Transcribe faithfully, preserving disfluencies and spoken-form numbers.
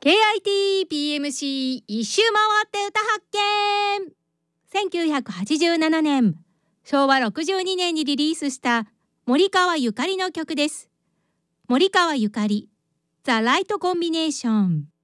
ケーアイティーピーエムシー 一周回って歌発見。せんきゅうひゃくはちじゅうななねん、しょうわろくじゅうにねんにリリースした森川ゆかりの曲です。森川ゆかり、ザ・ライト・コンビネーション。